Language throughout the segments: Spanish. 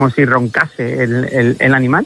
si roncase el animal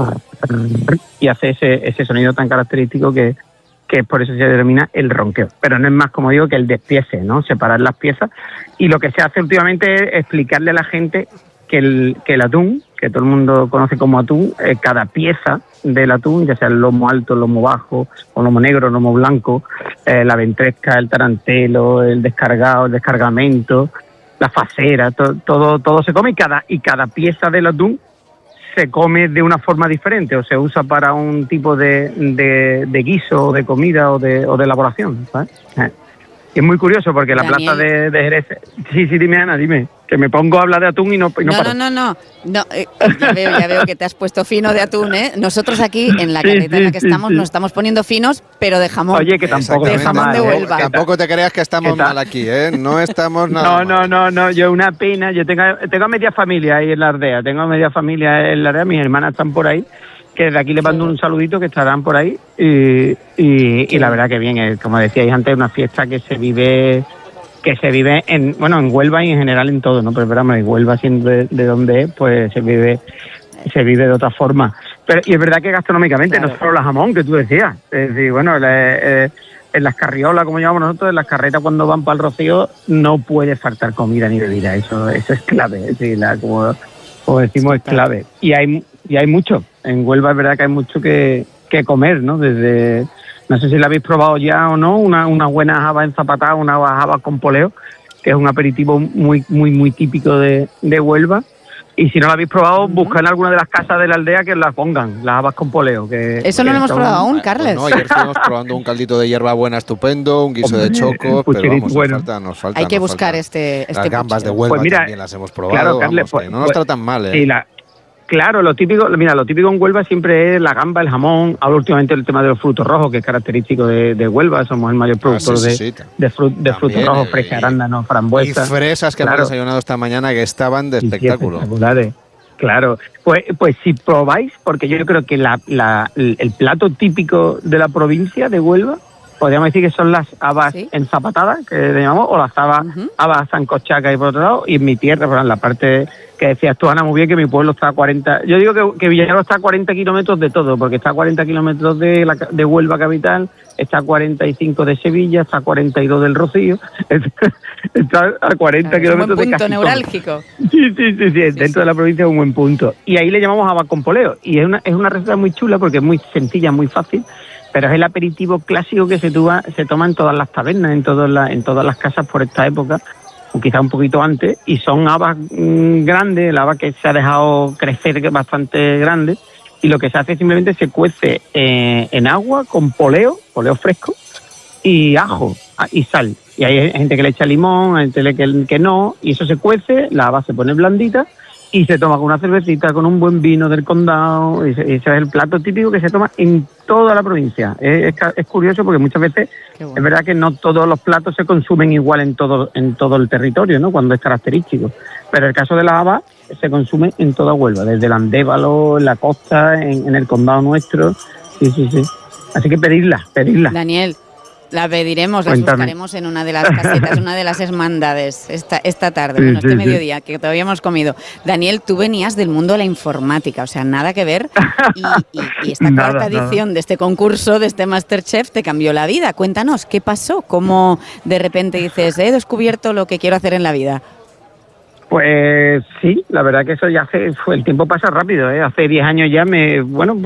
y hace ese sonido tan característico que por eso se denomina el ronqueo. Pero no es más, como digo, que el despiece, ¿no? Separar las piezas. Y lo que se hace últimamente es explicarle a la gente que el atún, que todo el mundo conoce como atún, cada pieza del atún, ya sea el lomo alto, el lomo bajo, o lomo negro, el lomo blanco, la ventresca, el tarantelo, el descargado, el descargamento, la facera, todo se come, y cada pieza del atún se come de una forma diferente, o se usa para un tipo de guiso, de comida o de elaboración, ¿sabes? Y es muy curioso porque la Daniel. plaza de Jerez... Sí, dime, Ana, dime. Que me pongo a hablar de atún y no paro. No, ya veo que te has puesto fino de atún, ¿eh? Nosotros aquí, en la carreta en la que estamos, nos estamos poniendo finos, pero de jamón. Oye, que tampoco de jamón de Huelva. Tampoco te creas que estamos mal aquí, ¿eh? No estamos nada mal. No, yo una pena. Yo tengo a media familia ahí en la aldea. Mis hermanas están por ahí, que desde aquí les mando un saludito, que estarán por ahí. Y la verdad que bien, como decíais antes, es una fiesta que se vive en Huelva y en general en todo, ¿no? Pero esperamos, en Huelva, siendo de donde es, pues se vive de otra forma. Y es verdad que gastronómicamente, no solo la jamón, que tú decías. Es decir, bueno, en las carriolas, como llamamos nosotros, en las carretas cuando van para el Rocío, no puede faltar comida ni bebida. Eso es clave. Es decir, como decimos, es clave. Y hay mucho. En Huelva es verdad que hay mucho que comer, ¿no? Desde... No sé si la habéis probado ya o no, una buena habas enzapatadas, una habas con poleo, que es un aperitivo muy, muy, muy típico de Huelva. Y si no la habéis probado, buscad en alguna de las casas de la aldea que las pongan, las habas con poleo. Eso no lo hemos probado aún, Carles. No, ayer estuvimos probando un caldito de hierbabuena estupendo, un guiso de choco, pero vamos, nos falta. Hay que buscar este Las gambas de Huelva también las hemos probado, claro, Carles, no nos tratan mal, ¿eh? Sí, claro, lo típico en Huelva siempre es la gamba, el jamón. Ahora últimamente el tema de los frutos rojos, que es característico de Huelva. Somos el mayor productor de frutos rojos, fresca, arándanos, frambuesas. Y fresas que hemos desayunado esta mañana, que estaban de espectáculo. Espectaculares. Claro, pues si probáis, porque yo creo que el plato típico de la provincia de Huelva, podríamos decir que son las habas enzapatadas, que le llamamos, o las habas sancochadas y por otro lado, y en mi tierra, por la parte que decías tú, Ana, muy bien, que mi pueblo está a 40... Yo digo que Villarreal está a 40 kilómetros de todo, porque está a 40 kilómetros de Huelva capital, está a 45 de Sevilla, está a 42 del Rocío, está a 40 kilómetros de casi punto neurálgico. Sí, dentro de la provincia es un buen punto. Y ahí le llamamos habas con poleo, y es una receta muy chula porque es muy sencilla, muy fácil, pero es el aperitivo clásico que se toma en todas las tabernas, en todas las casas por esta época, o quizá un poquito antes, y son habas grandes, la haba que se ha dejado crecer bastante grande, y lo que se hace es simplemente se cuece en agua con poleo fresco, y ajo y sal. Y hay gente que le echa limón, hay gente que no, y eso se cuece, la haba se pone blandita, y se toma con una cervecita, con un buen vino del condado. Ese es el plato típico que se toma en toda la provincia. Es curioso porque muchas veces es verdad que no todos los platos se consumen igual en todo el territorio, ¿no? Cuando es característico. Pero el caso de la haba se consume en toda Huelva, desde el Andévalo, en la costa, en el condado nuestro. Sí. Así que pedirla. Daniel, la pediremos, las buscaremos en una de las casetas, una de las hermandades esta tarde, este mediodía, que todavía hemos comido. Daniel, tú venías del mundo de la informática, o sea, nada que ver, y esta cuarta edición de este concurso, de este MasterChef, te cambió la vida. Cuéntanos, ¿qué pasó? ¿Cómo de repente dices, he descubierto lo que quiero hacer en la vida? Pues sí, la verdad que eso ya el tiempo pasa rápido, ¿eh? Hace 10 años ya me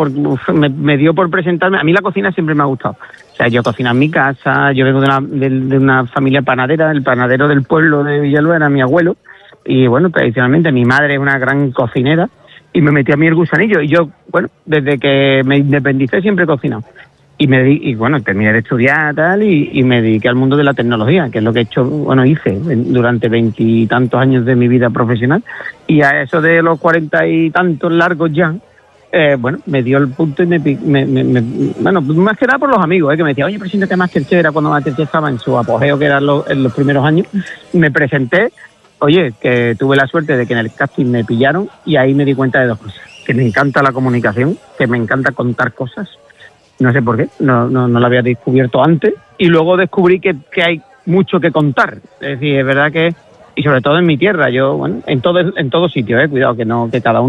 dio por presentarme. A mí la cocina siempre me ha gustado. O sea, yo cocino en mi casa, yo vengo de una familia panadera, el panadero del pueblo de Villalba era mi abuelo, y bueno, tradicionalmente mi madre es una gran cocinera, y me metí a mí el gusanillo, y yo, bueno, desde que me independicé siempre he cocinado. Y bueno, terminé de estudiar tal y me dediqué al mundo de la tecnología, que es lo que hice durante 20 y tantos años de mi vida profesional. Y a eso de los 40 y tantos largos ya, me dio el punto y bueno, más que nada por los amigos, que me decían, oye, preséntate a MasterChef, era cuando MasterChef estaba en su apogeo, que eran en los primeros años. Me presenté, oye, que tuve la suerte de que en el casting me pillaron, y ahí me di cuenta de dos cosas: que me encanta la comunicación, que me encanta contar cosas. No sé por qué, no lo había descubierto antes. Y luego descubrí que hay mucho que contar. Es decir, es verdad que y sobre todo en mi tierra. Yo, bueno, en todo sitio, cuidado, que cada uno